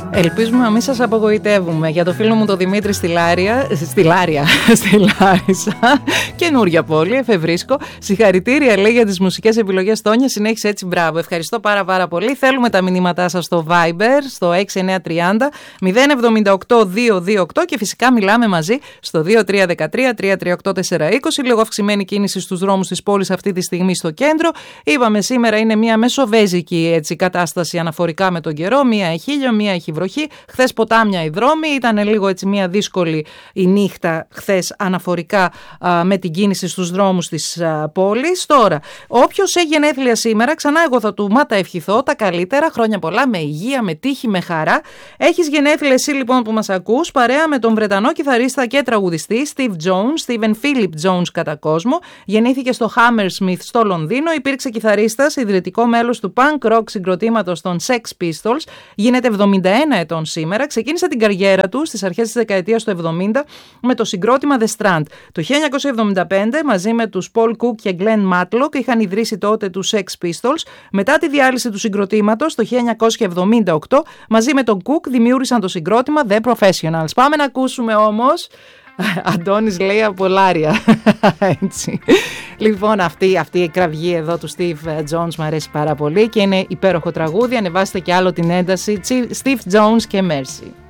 Ελπίζουμε να μην σας απογοητεύουμε. Για το φίλο μου τον Δημήτρη στη Λάρισα, καινούρια πόλη, Εφευρίσκο. Συγχαρητήρια, λέει, για τις μουσικές επιλογές, Τόνια. Συνέχισε έτσι, μπράβο. Ευχαριστώ πάρα πολύ. Θέλουμε τα μηνύματά σας στο Viber, στο 6930 078 228 και φυσικά μιλάμε μαζί στο 2313 338 420. Λίγο αυξημένη κίνηση στους δρόμους της πόλης αυτή τη στιγμή στο κέντρο. Είπαμε σήμερα είναι μια μεσοβέζικη έτσι, κατάσταση αναφορικά με τον καιρό. Μία έχει ήλιο, μία έχει βροχή. Χθες ποτάμια οι δρόμοι. Ήταν λίγο έτσι μια δύσκολη η νύχτα χθες αναφορικά με την κίνηση στους δρόμους της πόλης. Τώρα, όποιος έχει γενέθλια σήμερα, ξανά εγώ θα του ευχηθώ τα καλύτερα. Χρόνια πολλά, με υγεία, με τύχη, με χαρά. Έχεις γενέθλια εσύ λοιπόν που μας ακούς, παρέα με τον Βρετανό κιθαρίστα και τραγουδιστή Steve Jones, Stephen Philip Jones κατά κόσμο. Γεννήθηκε στο Hammersmith στο Λονδίνο. Υπήρξε κιθαρίστας, ιδρυτικό μέλος του punk rock συγκροτήματος των Sex Pistols. Γίνεται 71 ετών σήμερα. Ξεκίνησε την καριέρα του στις αρχές της δεκαετίας του 70 με το συγκρότημα The Strand. Το 1975 μαζί με τους Paul Cook και Glenn Matlock είχαν ιδρύσει τότε τους Sex Pistols. Μετά τη διάλυση του συγκροτήματος το 1978 μαζί με τον Cook δημιούργησαν το συγκρότημα The Professionals. Πάμε να ακούσουμε όμως. Αντώνης λέει από Λάρια. Έτσι. Λοιπόν, αυτή η κραυγή εδώ του Steve Jones μου αρέσει πάρα πολύ και είναι υπέροχο τραγούδι. Ανεβάστε και άλλο την ένταση. Steve Jones και Mercy.